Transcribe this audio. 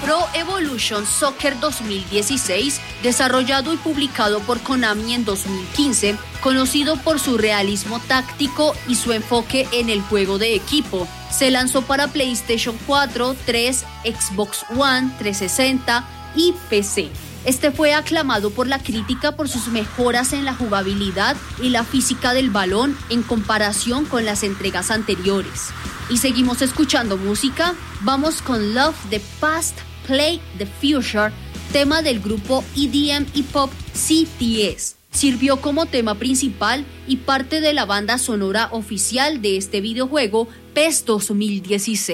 Pro Evolution Soccer 2016, desarrollado y publicado por Konami en 2015, conocido por su realismo táctico y su enfoque en el juego de equipo, se lanzó para PlayStation 4, 3, Xbox One, 360 y PC. Este fue aclamado por la crítica por sus mejoras en la jugabilidad y la física del balón en comparación con las entregas anteriores. Y seguimos escuchando música. Vamos con Love the Past, Play the Future, tema del grupo EDM y Pop CTS. Sirvió como tema principal y parte de la banda sonora oficial de este videojuego PES 2016.